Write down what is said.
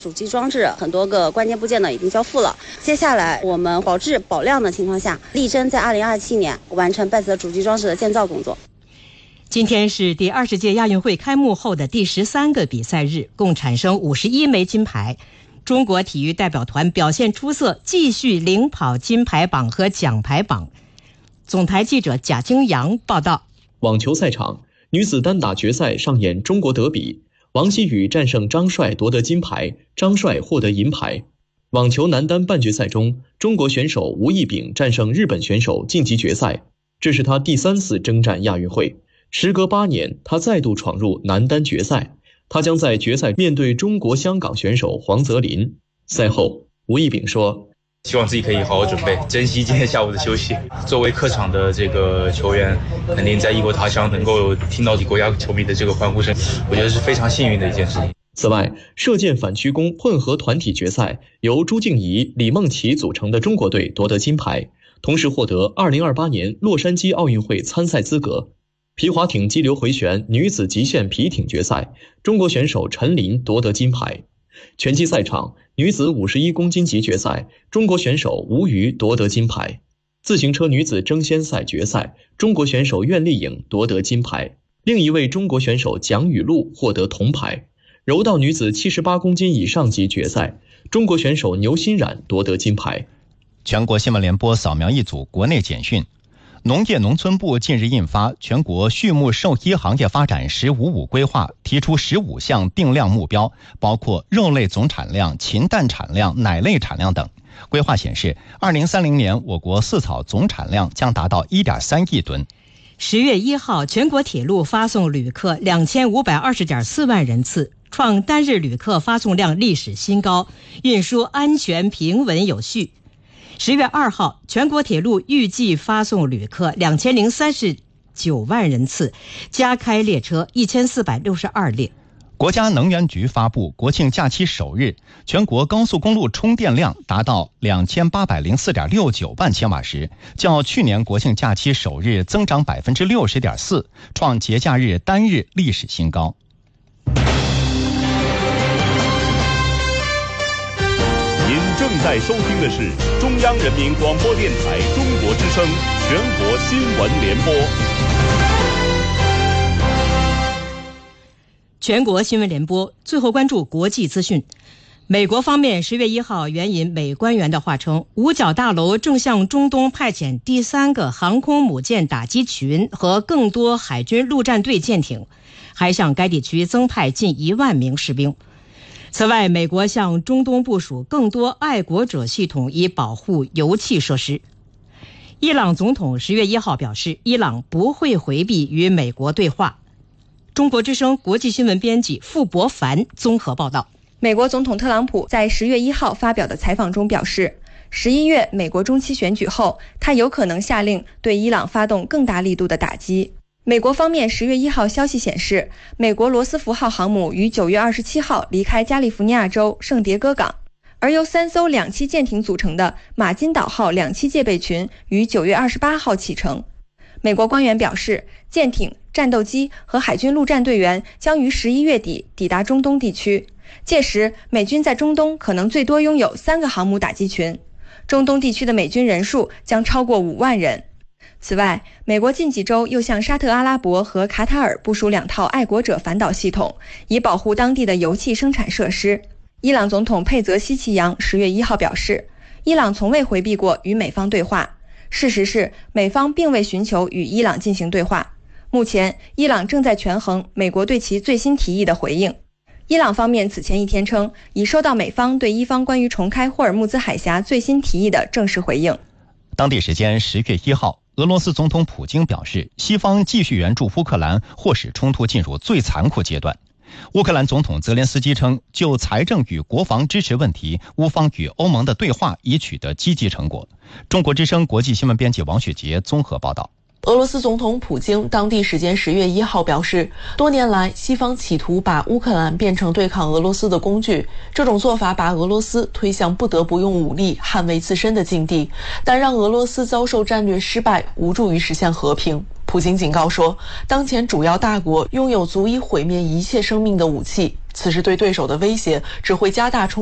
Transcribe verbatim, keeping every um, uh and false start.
主机装置很多个关键部件呢已经交付了，接下来我们保质保量的情况下，力争在二零二七年完成 B E S 主机装置的建造工作。 今天是第二十届亚运会开幕后的第十三个比赛日，共产生五十一枚金牌。中国体育代表团表现出色，继续领跑金牌榜和奖牌榜。总台记者贾京阳报道。 网球赛场，女子单打决赛上演中国德比，王希雨战胜张帅夺得金牌，张帅获得银牌。网球男单半决赛中，中国选手吴亦丙战胜日本选手晋级决赛，这是他第三次征战亚运会。时隔八年，他再度闯入男单决赛，他将在决赛面对中国香港选手黄泽林。赛后，吴亦丙说： 希望自己可以好好准备，珍惜今天下午的休息。作为客场的这个球员，肯定在异国他乡能够听到国家球迷的这个欢呼声，我觉得是非常幸运的一件事情。 此外，射箭反曲弓混合团体决赛，由朱静怡、李梦琪组成的中国队夺得金牌，同时获得二零二八年洛杉矶奥运会参赛资格。皮划艇激流回旋女子极限皮艇决赛，中国选手陈琳夺得金牌。拳击赛场，女子五十一公斤级决赛，中国选手吴瑜夺得金牌。自行车女子争先赛决赛，中国选手苑丽颖夺得金牌，另一位中国选手蒋雨露获得铜牌。柔道女子七十八公斤以上级决赛，中国选手牛欣冉夺得金牌。 全国新闻联播扫描一组国内简讯。农业农村部近日印发《全国畜牧兽医行业发展“十五五”规划》，提出十五项定量目标，包括肉类总产量、禽蛋产量、奶类产量等。规划显示，二零三零年我国饲草总产量将达到 一点三亿吨。 十月一号，全国铁路发送旅客两千五百二十点四万人次，创单日旅客发送量历史新高，运输安全平稳有序。十月二号，全国铁路预计发送旅客两千零三十九万人次，加开列车一千四百六十二列。 国家能源局发布，国庆假期首日，全国高速公路充电量达到两千八百零四点六九万千瓦时，较去年国庆假期首日增长百分之六十点四，创节假日单日历史新高。 您正在收听的是中央人民广播电台中国之声全国新闻联播。 全国新闻联播，最后关注国际资讯。美国方面十月一号援引美官员的话称，五角大楼正向中东派遣第三个航空母舰打击群和更多海军陆战队舰艇，还向该地区增派近一万名士兵。此外，美国向中东部署更多爱国者系统，以保护油气设施。伊朗总统十月一号表示，伊朗不会回避与美国对话。中国之声国际新闻编辑傅博凡综合报道。 美国总统特朗普在十月一号发表的采访中表示，十一月美国中期选举后，他有可能下令对伊朗发动更大力度的打击。美国方面十月一号消息显示，美国罗斯福号航母于九月二十七号离开加利福尼亚州圣迭戈港，而由三艘两栖舰艇组成的马金岛号两栖戒备群于九月二十八号启程。美国官员表示，舰艇、战斗机和海军陆战队员将于十一月底抵达中东地区，届时美军在中东可能最多拥有三个航母打击群，中东地区的美军人数将超过五万人。此外，美国近几周又向沙特阿拉伯和卡塔尔部署两套爱国者反导系统，以保护当地的油气生产设施。伊朗总统佩泽希奇扬十月一号表示，伊朗从未回避过与美方对话，事实是美方并未寻求与伊朗进行对话。目前，伊朗正在权衡美国对其最新提议的回应。伊朗方面此前一天称，已收到美方对伊方关于重开霍尔木兹海峡最新提议的正式回应。 当地时间十月一号，俄罗斯总统普京表示，西方继续援助乌克兰，或使冲突进入最残酷阶段。乌克兰总统泽连斯基称，就财政与国防支持问题，乌方与欧盟的对话已取得积极成果。中国之声国际新闻编辑王雪杰综合报道。 俄罗斯总统普京当地时间十月一号表示，多年来西方企图把乌克兰变成对抗俄罗斯的工具，这种做法把俄罗斯推向不得不用武力捍卫自身的境地，但让俄罗斯遭受战略失败，无助于实现和平。普京警告说，当前主要大国拥有足以毁灭一切生命的武器， 此时对对手的威胁只会加大冲